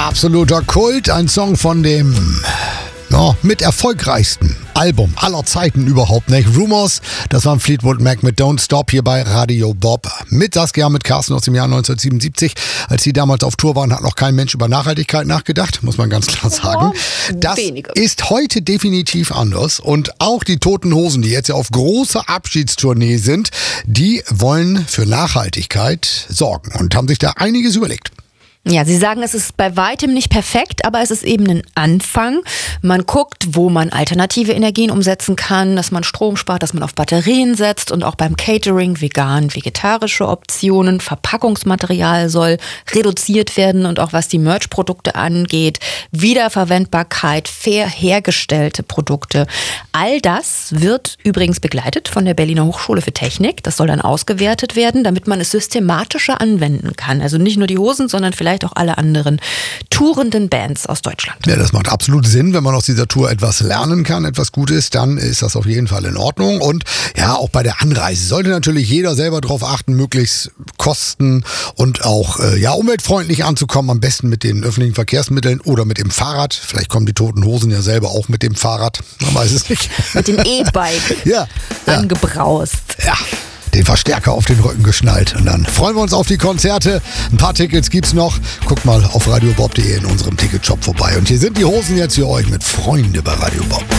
Absoluter Kult, ein Song von dem mit erfolgreichsten Album aller Zeiten überhaupt, nicht? Rumors, das war Fleetwood Mac mit Don't Stop hier bei Radio Bob. Mit Saskia, mit Carsten aus dem Jahr 1977. Als die damals auf Tour waren, hat noch kein Mensch über Nachhaltigkeit nachgedacht, muss man ganz klar sagen. Das ist heute definitiv anders. Und auch die Toten Hosen, die jetzt ja auf großer Abschiedstournee sind, die wollen für Nachhaltigkeit sorgen und haben sich da einiges überlegt. Ja, Sie sagen, es ist bei weitem nicht perfekt, aber es ist eben ein Anfang. Man guckt, wo man alternative Energien umsetzen kann, dass man Strom spart, dass man auf Batterien setzt und auch beim Catering vegan, vegetarische Optionen, Verpackungsmaterial soll reduziert werden und auch was die Merch-Produkte angeht, Wiederverwendbarkeit, fair hergestellte Produkte. All das wird übrigens begleitet von der Berliner Hochschule für Technik. Das soll dann ausgewertet werden, damit man es systematischer anwenden kann. Also nicht nur die Hosen, sondern vielleicht auch alle anderen tourenden Bands aus Deutschland. Ja, das macht absolut Sinn. Wenn man aus dieser Tour etwas lernen kann, etwas Gutes, dann ist das auf jeden Fall in Ordnung. Und ja, auch bei der Anreise sollte natürlich jeder selber darauf achten, möglichst kosten- und auch umweltfreundlich anzukommen. Am besten mit den öffentlichen Verkehrsmitteln oder mit dem Fahrrad. Vielleicht kommen die Toten Hosen ja selber auch mit dem Fahrrad. Man weiß es nicht. Mit dem E-Bike angebraust. Ja. Den Verstärker auf den Rücken geschnallt. Und dann freuen wir uns auf die Konzerte. Ein paar Tickets gibt's noch. Guckt mal auf radiobob.de in unserem Ticketshop vorbei. Und hier sind die Hosen jetzt für euch mit Freunde bei Radio Bob.